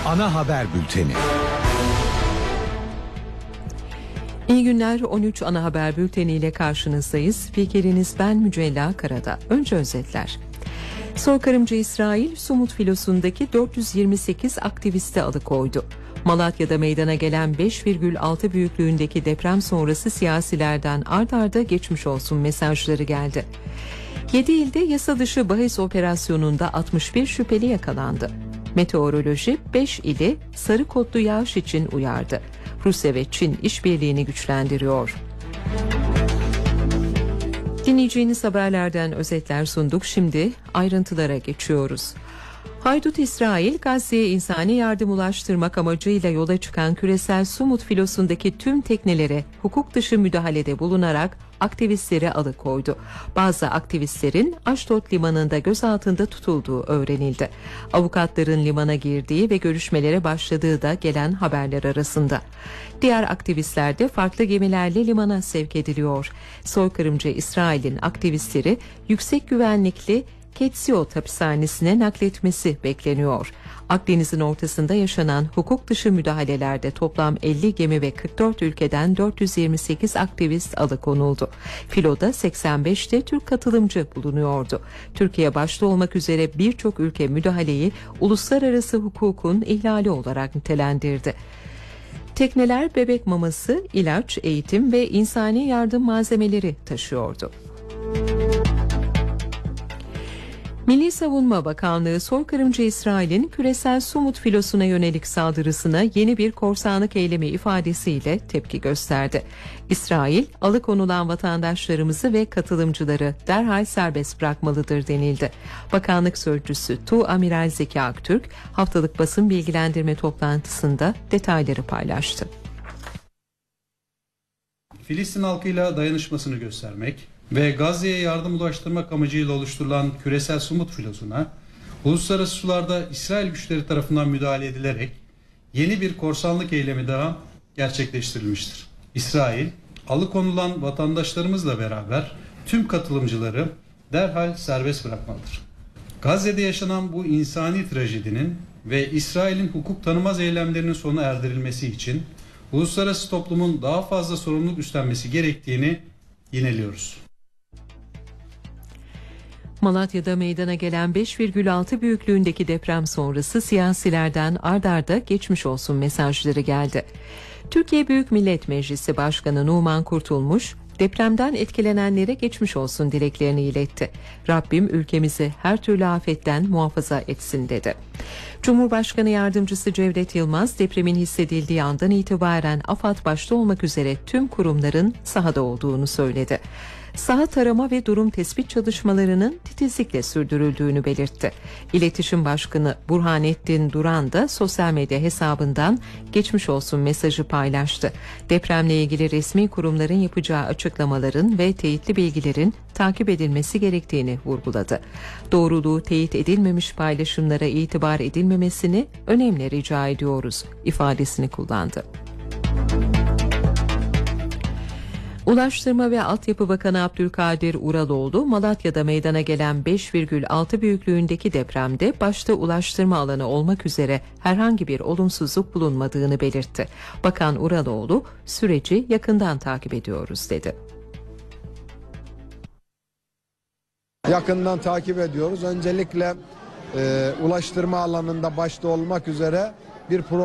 Ana haber bülteni. İyi günler, 13 ana haber bülteni ile karşınızdayız. Spikeriniz ben Mücella Karada. Önce özetler. Soykırımcı İsrail, Sumut filosundaki 428 aktivisti alıkoydu. Malatya'da meydana gelen 5,6 büyüklüğündeki deprem sonrası siyasilerden ard arda geçmiş olsun mesajları geldi. 7 ilde yasa dışı bahis operasyonunda 61 şüpheli yakalandı. Meteoroloji 5 ili sarı kodlu yağış için uyardı. Rusya ve Çin işbirliğini güçlendiriyor. Dinleyeceğiniz haberlerden özetler sunduk. Şimdi ayrıntılara geçiyoruz. Haydut İsrail, Gazze'ye insani yardım ulaştırmak amacıyla yola çıkan küresel Sumut filosundaki tüm teknelere hukuk dışı müdahalede bulunarak aktivistleri alıkoydu. Bazı aktivistlerin Aşdod limanında gözaltında tutulduğu öğrenildi. Avukatların limana girdiği ve görüşmelere başladığı da gelen haberler arasında. Diğer aktivistler de farklı gemilerle limana sevk ediliyor. Soykırımcı İsrail'in aktivistleri yüksek güvenlikli Ketsiot hapishanesine nakletmesi bekleniyor. Akdeniz'in ortasında yaşanan hukuk dışı müdahalelerde toplam 50 gemi ve 44 ülkeden 428 aktivist alıkonuldu. Filoda 85'te Türk katılımcı bulunuyordu. Türkiye başta olmak üzere birçok ülke müdahaleyi uluslararası hukukun ihlali olarak nitelendirdi. Tekneler bebek maması, ilaç, eğitim ve insani yardım malzemeleri taşıyordu. Milli Savunma Bakanlığı, soykırımcı İsrail'in küresel Sumut filosuna yönelik saldırısına yeni bir korsanlık eylemi ifadesiyle tepki gösterdi. İsrail, alıkonulan vatandaşlarımızı ve katılımcıları derhal serbest bırakmalıdır denildi. Bakanlık sözcüsü Tuamiral Zeki Aktürk, haftalık basın bilgilendirme toplantısında detayları paylaştı. Filistin halkıyla dayanışmasını göstermek ve Gazze'ye yardım ulaştırmak amacıyla oluşturulan küresel Sumut filosuna, uluslararası sularda İsrail güçleri tarafından müdahale edilerek yeni bir korsanlık eylemi daha gerçekleştirilmiştir. İsrail, alıkonulan vatandaşlarımızla beraber tüm katılımcıları derhal serbest bırakmalıdır. Gazze'de yaşanan bu insani trajedinin ve İsrail'in hukuk tanımaz eylemlerinin sona erdirilmesi için uluslararası toplumun daha fazla sorumluluk üstlenmesi gerektiğini yineliyoruz. Malatya'da meydana gelen 5,6 büyüklüğündeki deprem sonrası siyasilerden ard arda geçmiş olsun mesajları geldi. Türkiye Büyük Millet Meclisi Başkanı Numan Kurtulmuş, depremden etkilenenlere geçmiş olsun dileklerini iletti. Rabbim ülkemizi her türlü afetten muhafaza etsin dedi. Cumhurbaşkanı Yardımcısı Cevdet Yılmaz, depremin hissedildiği andan itibaren AFAD başta olmak üzere tüm kurumların sahada olduğunu söyledi. Saha tarama ve durum tespit çalışmalarının titizlikle sürdürüldüğünü belirtti. İletişim Başkanı Burhanettin Duran da sosyal medya hesabından geçmiş olsun mesajı paylaştı. Depremle ilgili resmi kurumların yapacağı açıklamaların ve teyitli bilgilerin takip edilmesi gerektiğini vurguladı. Doğruluğu teyit edilmemiş paylaşımlara itibar edilmemesini önemli rica ediyoruz ifadesini kullandı. Ulaştırma ve Altyapı Bakanı Abdülkadir Uraloğlu, Malatya'da meydana gelen 5,6 büyüklüğündeki depremde başta ulaştırma alanı olmak üzere herhangi bir olumsuzluk bulunmadığını belirtti. Bakan Uraloğlu, süreci yakından takip ediyoruz dedi. Yakından takip ediyoruz. Öncelikle ulaştırma alanında başta olmak üzere bir